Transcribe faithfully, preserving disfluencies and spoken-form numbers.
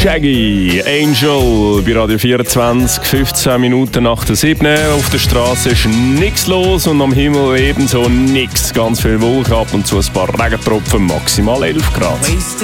Shaggy, Angel, bei Radio vierundzwanzig, fünfzehn Minuten nach der sieben. Auf der Straße ist nichts los und am Himmel ebenso nichts. Ganz viel Wolken, ab und zu ein paar Regentropfen, maximal elf Grad.